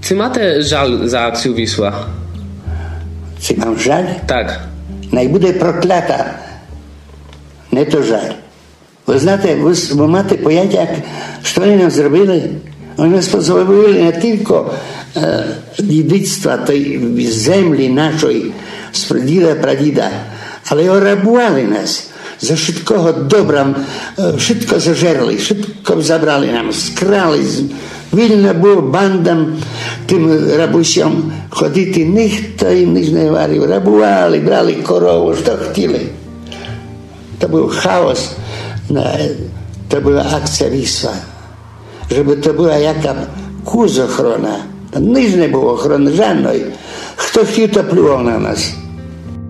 Чи máte žal za akciu Wisła? Чи мам жаль? Tak. Най буде проклята. Не то жаль. Ви знаєте, ви маєте поняття, що вони нам зробили? Вони нас позбавили не тільки дідицтва тої землі нашої, з прадіда, але й орабували нас. За všetkого добра, všetko zažerli, všetko zabrali nám, skrali. Вільно було бандам, тим рабусям ходити, ніхто їм ніч не говорив. Рабували, брали корову, що хотіли. To był chaos, to była akcja Wisła. Żeby to była jaka kurz ochrona. Nic nie było ochrony żadnej. Kto chciał, to pluwał na nas.